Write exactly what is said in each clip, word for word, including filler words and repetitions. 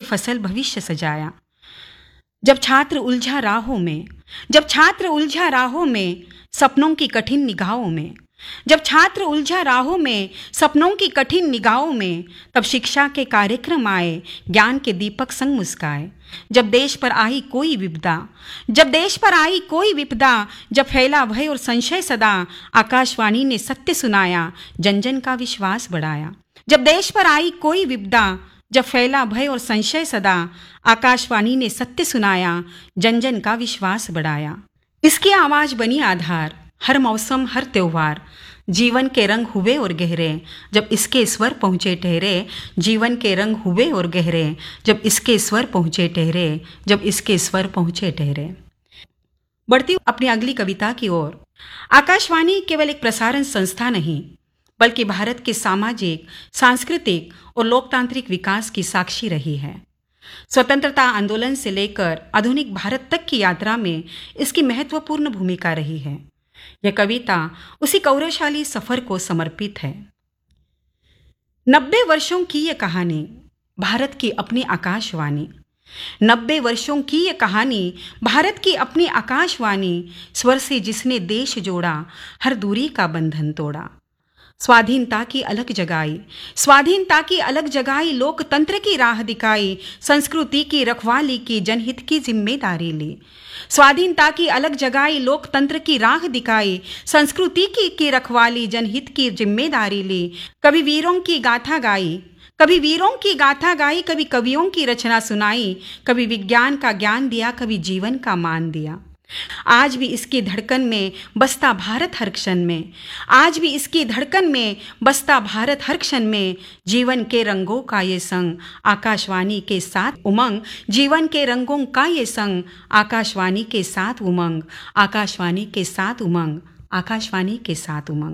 फसल भविष्य सजाया। जब छात्र उलझा राहों में, जब छात्र उलझा राहों में सपनों की कठिन निगाहों में, जब छात्र उलझा राहों में सपनों की कठिन निगाहों में, तब शिक्षा के कार्यक्रम आए, ज्ञान के दीपक संग मुस्काए। जब देश पर आई कोई विपदा, जब देश पर आई कोई विपदा, जब फैला भय और संशय सदा, आकाशवाणी ने सत्य सुनाया, जन जन का विश्वास बढ़ाया। जब देश पर आई कोई विपदा, जब फैला भय और संशय सदा, आकाशवाणी ने सत्य सुनाया, जन जन का विश्वास बढ़ाया। इसकी आवाज बनी आधार, हर मौसम हर त्योहार, जीवन के रंग हुए और गहरे, जब इसके स्वर पहुँचे ठहरे। जीवन के रंग हुए और गहरे, जब इसके स्वर पहुँचे ठहरे, जब इसके स्वर पहुँचे ठहरे। बढ़ती अपनी अगली कविता की ओर। आकाशवाणी केवल एक प्रसारण संस्था नहीं, बल्कि भारत के सामाजिक, सांस्कृतिक और लोकतांत्रिक विकास की साक्षी रही है। स्वतंत्रता आंदोलन से लेकर आधुनिक भारत तक की यात्रा में इसकी महत्वपूर्ण भूमिका रही है। यह कविता उसी गौरवशाली सफर को समर्पित है। नब्बे वर्षों की यह कहानी, भारत की अपनी आकाशवाणी। नब्बे वर्षों की यह कहानी, भारत की अपनी आकाशवाणी। स्वर से जिसने देश जोड़ा, हर दूरी का बंधन तोड़ा। स्वाधीनता की अलग जगाई, स्वाधीनता की अलग जगाई, लोकतंत्र की राह दिखाई, संस्कृति की रखवाली की, जनहित की जिम्मेदारी ली। स्वाधीनता की अलग जगाई, लोकतंत्र की राह दिखाई, संस्कृति की, की रखवाली, जनहित की जिम्मेदारी ली। कभी वीरों की गाथा गाई, कभी वीरों की गाथा गाई, कभी कवियों की रचना सुनाई, कभी विज्ञान का ज्ञान दिया, कभी जीवन का मान दिया। आज भी इसकी धड़कन में बसता भारत हर क्षण में, आज भी इसकी धड़कन में बसता भारत हर क्षण में। जीवन के रंगों का ये संग, आकाशवाणी के साथ उमंग। जीवन के रंगों का ये संग, आकाशवाणी के साथ उमंग। आकाशवाणी के साथ उमंग, आकाशवाणी के साथ उमंग।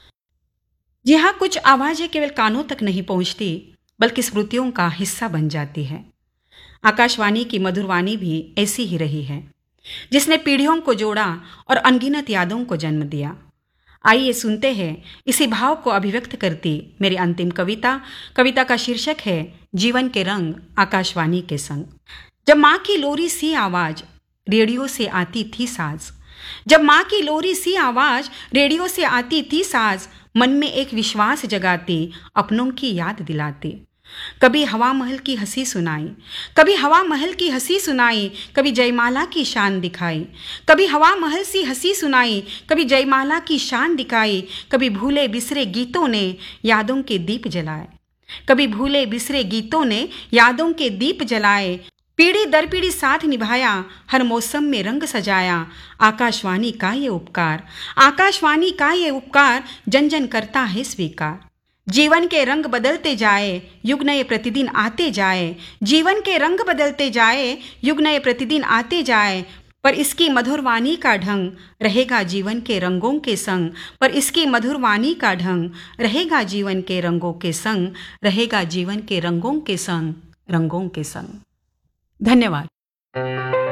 जी हाँ, कुछ आवाज़ें केवल कानों तक नहीं पहुँचती, बल्कि स्मृतियों का हिस्सा बन जाती है। आकाशवाणी की मधुरवाणी भी ऐसी ही रही है, जिसने पीढ़ियों को जोड़ा और अनगिनत यादों को जन्म दिया। आइए सुनते हैं इसी भाव को अभिव्यक्त करती मेरी अंतिम कविता। कविता का शीर्षक है जीवन के रंग, आकाशवाणी के संग। जब माँ की लोरी सी आवाज रेडियो से आती थी साज, जब माँ की लोरी सी आवाज रेडियो से आती थी साज, मन में एक विश्वास जगाती, अपनों की याद दिलाती। कभी हवा महल की हंसी सुनाई, कभी हवा महल की हंसी सुनाई, कभी जयमाला की शान दिखाई। कभी हवा महल सी हंसी सुनाई, कभी जयमाला की शान दिखाई। कभी भूले बिसरे गीतों ने यादों के दीप जलाए, कभी भूले बिसरे गीतों ने यादों के दीप जलाए। पीढ़ी दर पीढ़ी साथ निभाया, हर मौसम में रंग सजाया। आकाशवाणी का ये उपकार, आकाशवाणी का ये उपकार, जन जन करता है स्वीकार। जीवन के रंग बदलते जाए, युग नए प्रतिदिन आते जाए। जीवन के रंग बदलते जाए, युग नए प्रतिदिन आते जाए। पर इसकी मधुरवाणी का ढंग रहेगा जीवन के रंगों के संग। पर इसकी मधुरवाणी का ढंग रहेगा जीवन के रंगों के संग। रहेगा जीवन के रंगों के संग, रंगों के संग। धन्यवाद।